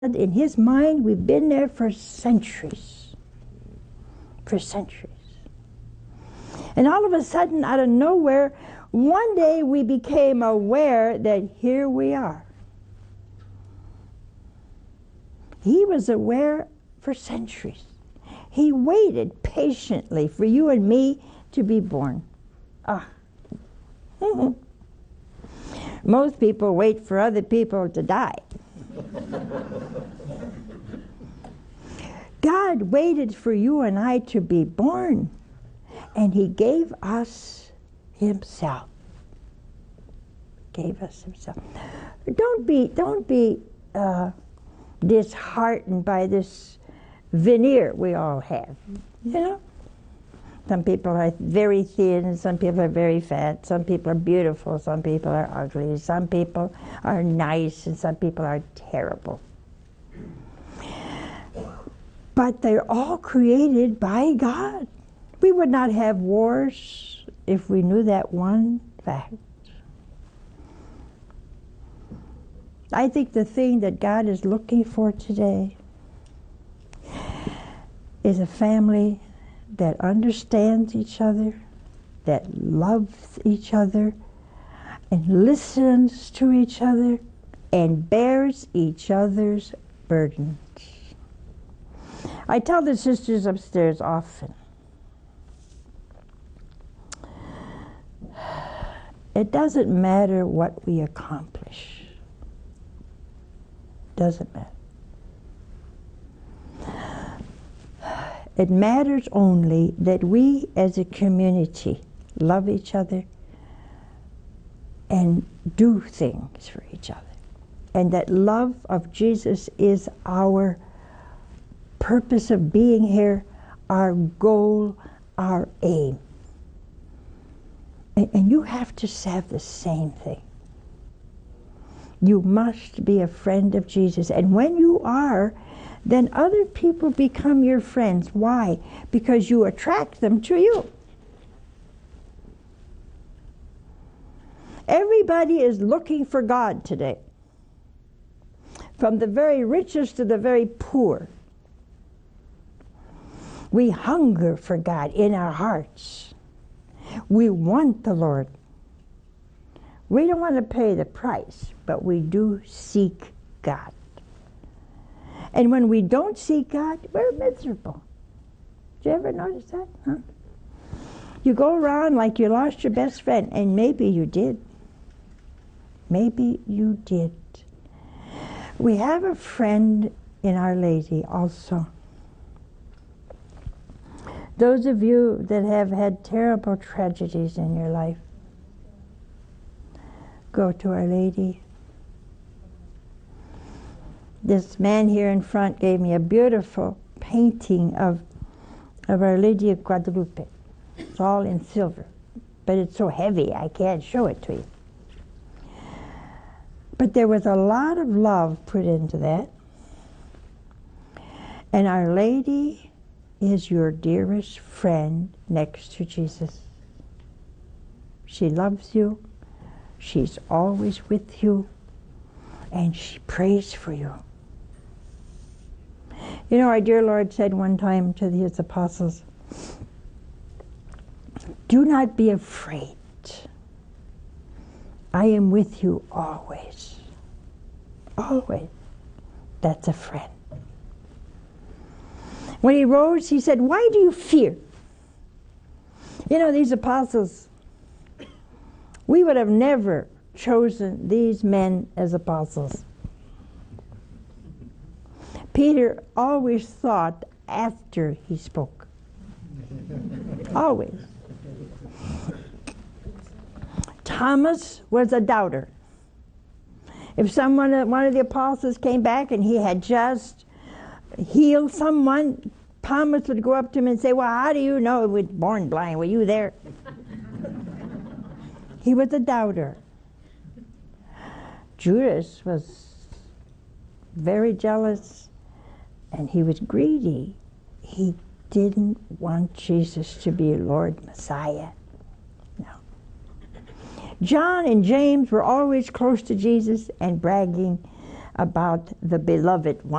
In his mind, we've been there for centuries. For centuries. And all of a sudden, out of nowhere, one day we became aware that here we are. He was aware for centuries. He waited patiently for you and me to be born. Most people wait for other people to die. God waited for you and I to be born, and he gave us himself. Gave us himself. Don't be disheartened by this veneer we all have. You know? Some people are very thin, some people are very fat, some people are beautiful, some people are ugly, some people are nice, and some people are terrible. But they're all created by God. We would not have wars if we knew that one fact. I think the thing that God is looking for today is a family that understands each other, that loves each other, and listens to each other, and bears each other's burdens. I tell the sisters upstairs often, it doesn't matter what we accomplish. Doesn't matter. It matters only that we as a community love each other and do things for each other. And that love of Jesus is our purpose of being here, our goal, our aim. And you have to have the same thing. You must be a friend of Jesus. And when you are, then other people become your friends. Why? Because you attract them to you. Everybody is looking for God today. From the very richest to the very poor. We hunger for God in our hearts. We want the Lord. We don't want to pay the price, but we do seek God. And when we don't seek God, we're miserable. Did you ever notice that? Huh? You go around like you lost your best friend, and maybe you did. Maybe you did. We have a friend in Our Lady also. Those of you that have had terrible tragedies in your life, go to Our Lady. This man here in front gave me a beautiful painting of Our Lady of Guadalupe. It's all in silver, but it's so heavy I can't show it to you. But there was a lot of love put into that. And Our Lady is your dearest friend next to Jesus. She loves you. She's always with you. And she prays for you. You know, our dear Lord said one time to his apostles, do not be afraid. I am with you always. Always. That's a friend. When he rose, he said, why do you fear? You know, these apostles, we would have never chosen these men as apostles. Peter always thought after he spoke. Always. Thomas was a doubter. If one of the apostles came back and he had just healed someone, Thomas would go up to him and say, well, how do you know he was born blind? Were you there? He was a doubter. Judas was very jealous, and he was greedy. He didn't want Jesus to be Lord Messiah. No. John and James were always close to Jesus and bragging about the beloved one.